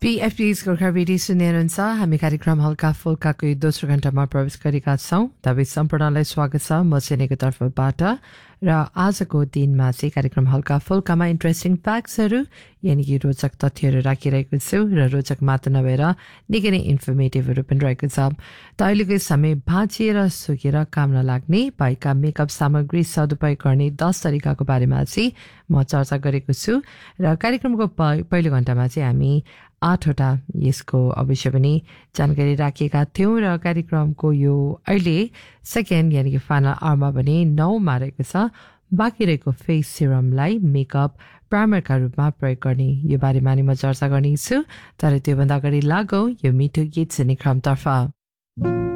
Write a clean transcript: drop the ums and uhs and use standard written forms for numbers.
PFP's Gorkha radio सुनेर हुन्छ हामी कार्यक्रम हल्का फुल्काको दोस्रो घण्टामा प्रवेश गरेका छौँ। तपाईँ सम्पूर्णलाई स्वागत छ म सेनेको तर्फबाट र आजको दिनमा चाहिँ कार्यक्रम हल्का फुल्कामा इन्ट्रेस्टिङ फ्याक्ट्सहरू यानि कि रोचक तथ्यहरू राखिरहेको छु र रोचक मात्र नभएर निकै नै इन्फर्मेटिभहरू पनि रहेको छ। त अहिलेको समय भाँचिएर सुकेर काम नलाग्ने भएका मेकअप सामग्री सदुपयोग गर्ने 10 तरिकाको बारेमा चाहिँ म चर्चा गरेको छु र कार्यक्रमको पहिलो घण्टामा चाहिँ हामी 8वटा यसको अवश्य पनि जानकारी राखेका थियौँ र कार्यक्रमको यो अहिले सेकेन्ड यानि कि फाइनल आवरमा भने 9मा रहेको छ। बाँकी रहेको फेस सिरमलाई मेकअप प्राइमरका रूपमा प्रयोग गर्ने यो बारेमा नि म चर्चा गर्नेछु। तर त्योभन्दा अगाडि लागौँ यो मिठो गीत सुन्ने क्रमतर्फ।